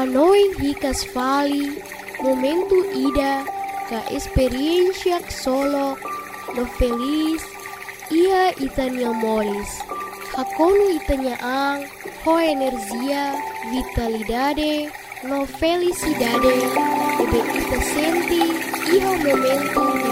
Anoing hikas vali, momentu ida, ka experiencia solo, no feliz, ia itanya moris. Hakonu itanya ang, ho energia, vitalidade, no felicidade, ebe ita senti, iho momentu